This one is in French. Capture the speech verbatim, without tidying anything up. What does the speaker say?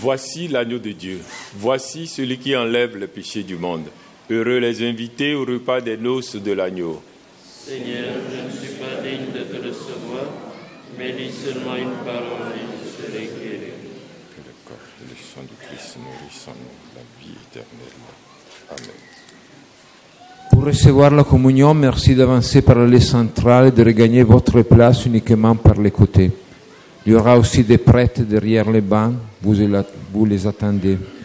Voici l'agneau de Dieu. Voici celui qui enlève le péché du monde. Heureux les invités au repas des noces de l'agneau. Seigneur, je ne suis pas digne de te recevoir, mais dis seulement une parole et je serai guéri. Que le corps et le sang du Christ nourrissent en nous la vie éternelle. Amen. Pour recevoir la communion, merci d'avancer par l'allée centrale et de regagner votre place uniquement par les côtés. Il y aura aussi des prêtres derrière les bancs, vous les attendez.